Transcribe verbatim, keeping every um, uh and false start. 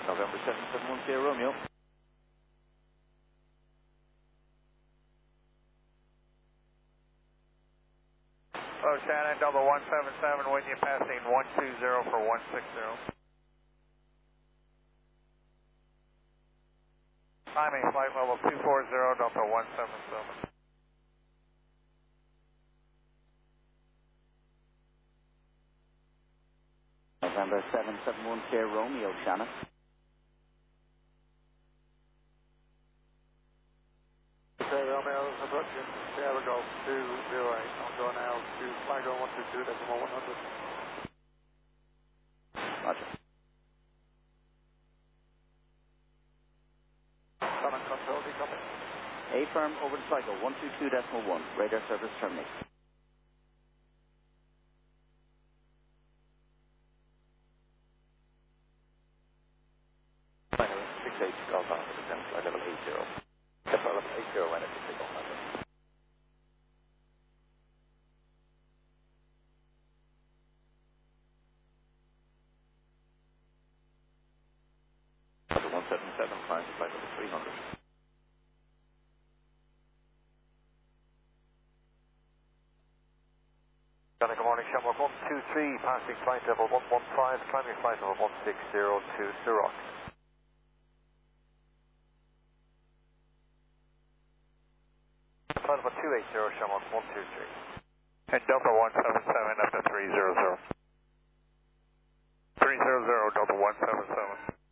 November seven seven one zero Romeo. Hello, Shannon, double one seven seven, when you passing one two zero for one six zero. Timing flight level two four zero, Delta one seven seven. November seven seven one zero Romeo, Shannon. Okay, Romeo, approaching Sierra Golf two zero eight. I'm going now to Flight one two two decimal one hundred. Roger. Sun and control, decopy. A firm over the cycle one two two decimal one. Radar service terminated. Final six eight Golf Alpha, descend flight level eight zero. Flight level eight zero, and it's take off. one seven seven, climb to flight level three hundred. Good morning, Shamrock one two three, passing flight level one one five, climbing flight level one six zero to Ciroc. Flight level two eight zero, Shamrock one two three. And Delta one seven seven after three zero zero. three zero zero, Delta one seven seven.